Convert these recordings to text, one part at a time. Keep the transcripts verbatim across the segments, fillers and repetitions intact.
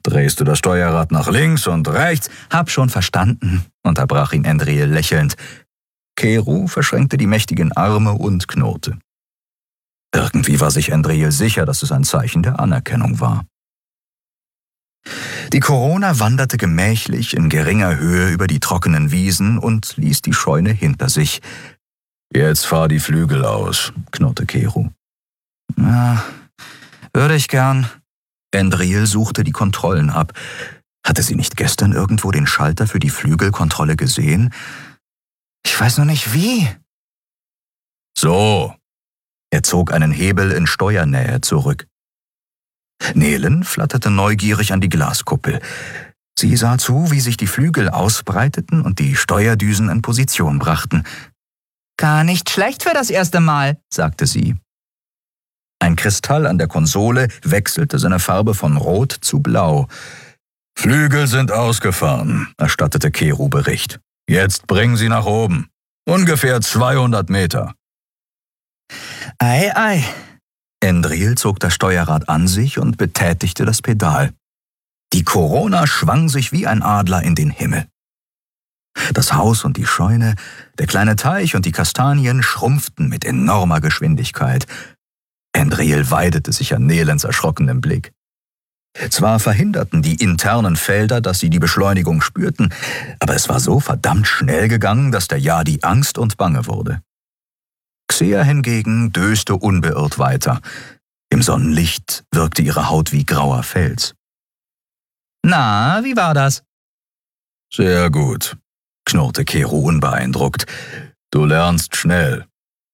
Drehst du das Steuerrad nach links und rechts? Hab schon verstanden, unterbrach ihn Andriel lächelnd. Keru verschränkte die mächtigen Arme und knurrte. Irgendwie war sich Andriel sicher, dass es ein Zeichen der Anerkennung war. Die Corona wanderte gemächlich in geringer Höhe über die trockenen Wiesen und ließ die Scheune hinter sich. »Jetzt fahr die Flügel aus«, knurrte Keru. »Ja, würde ich gern.« Andriel suchte die Kontrollen ab. Hatte sie nicht gestern irgendwo den Schalter für die Flügelkontrolle gesehen? »Ich weiß noch nicht wie.« »So.« Er zog einen Hebel in Steuernähe zurück. Nelen flatterte neugierig an die Glaskuppel. Sie sah zu, wie sich die Flügel ausbreiteten und die Steuerdüsen in Position brachten. »Gar nicht schlecht für das erste Mal«, sagte sie. Ein Kristall an der Konsole wechselte seine Farbe von Rot zu Blau. »Flügel sind ausgefahren«, erstattete Keru Bericht. »Jetzt bringen sie nach oben. Ungefähr zweihundert Meter.« »Ei, ei.« Andriel zog das Steuerrad an sich und betätigte das Pedal. Die Corona schwang sich wie ein Adler in den Himmel. Das Haus und die Scheune, der kleine Teich und die Kastanien schrumpften mit enormer Geschwindigkeit. Andriel weidete sich an Nelens erschrockenem Blick. Zwar verhinderten die internen Felder, dass sie die Beschleunigung spürten, aber es war so verdammt schnell gegangen, dass der Yadi Angst und Bange wurde. Xea hingegen döste unbeirrt weiter. Im Sonnenlicht wirkte ihre Haut wie grauer Fels. »Na, wie war das?« »Sehr gut«, knurrte Keru unbeeindruckt. »Du lernst schnell.«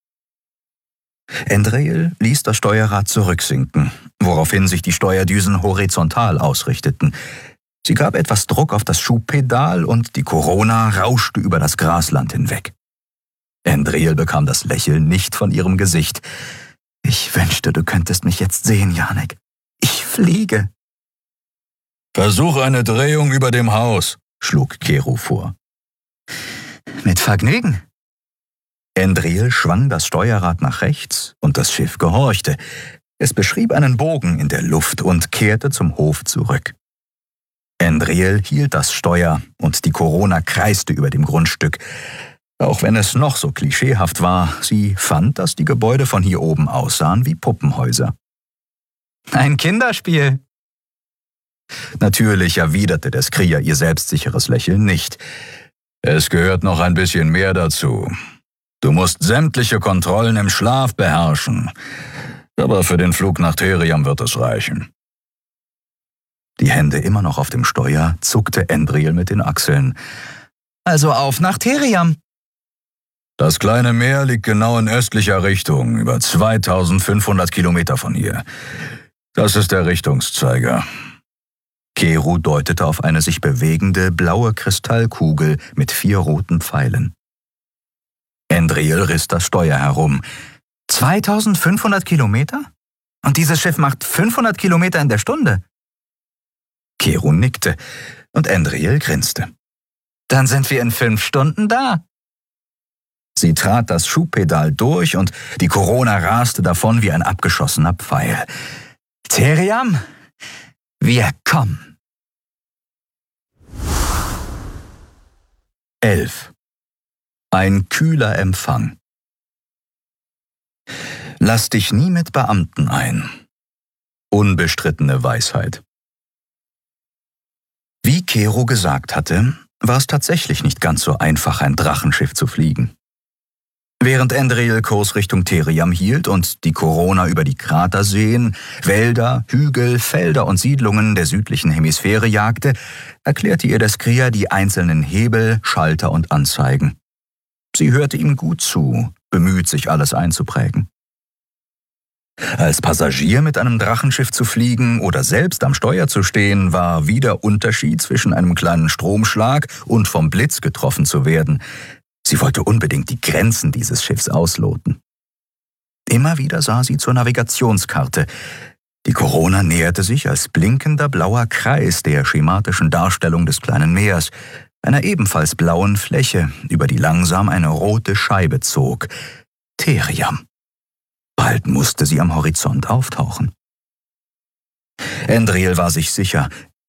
Andriel ließ das Steuerrad zurücksinken, woraufhin sich die Steuerdüsen horizontal ausrichteten. Sie gab etwas Druck auf das Schubpedal und die Corona rauschte über das Grasland hinweg. Andriel bekam das Lächeln nicht von ihrem Gesicht. »Ich wünschte, du könntest mich jetzt sehen, Janek. Ich fliege.« »Versuch eine Drehung über dem Haus«, schlug Keru vor. »Mit Vergnügen.« Andriel schwang das Steuerrad nach rechts und das Schiff gehorchte. Es beschrieb einen Bogen in der Luft und kehrte zum Hof zurück. Andriel hielt das Steuer und die Corona kreiste über dem Grundstück. Auch wenn es noch so klischeehaft war, sie fand, dass die Gebäude von hier oben aussahen wie Puppenhäuser. »Ein Kinderspiel.« Natürlich erwiderte der Skrier ihr selbstsicheres Lächeln nicht. »Es gehört noch ein bisschen mehr dazu. Du musst sämtliche Kontrollen im Schlaf beherrschen. Aber für den Flug nach Theriam wird es reichen.« Die Hände immer noch auf dem Steuer, zuckte Andriel mit den Achseln. »Also auf nach Theriam.« »Das kleine Meer liegt genau in östlicher Richtung, über zweitausendfünfhundert Kilometer von hier. Das ist der Richtungszeiger.« Keru deutete auf eine sich bewegende, blaue Kristallkugel mit vier roten Pfeilen. Andriel riss das Steuer herum. »zweitausendfünfhundert Kilometer? Und dieses Schiff macht fünfhundert Kilometer in der Stunde?« Keru nickte und Andriel grinste. »Dann sind wir in fünf Stunden da.« Sie trat das Schubpedal durch und die Corona raste davon wie ein abgeschossener Pfeil. »Theriam, wir kommen.« elf. Ein kühler Empfang. Lass dich nie mit Beamten ein. Unbestrittene Weisheit. Wie Keru gesagt hatte, war es tatsächlich nicht ganz so einfach, ein Drachenschiff zu fliegen. Während Andriel Kurs Richtung Theriam hielt und die Corona über die Kraterseen, Wälder, Hügel, Felder und Siedlungen der südlichen Hemisphäre jagte, erklärte ihr der Skrier die einzelnen Hebel, Schalter und Anzeigen. Sie hörte ihm gut zu, bemüht, sich alles einzuprägen. Als Passagier mit einem Drachenschiff zu fliegen oder selbst am Steuer zu stehen, war wie der Unterschied zwischen einem kleinen Stromschlag und vom Blitz getroffen zu werden. Sie wollte unbedingt die Grenzen dieses Schiffs ausloten. Immer wieder sah sie zur Navigationskarte. Die Corona näherte sich als blinkender blauer Kreis der schematischen Darstellung des kleinen Meers, einer ebenfalls blauen Fläche, über die langsam eine rote Scheibe zog. Theriam. Bald musste sie am Horizont auftauchen. Andriel war sich sicher,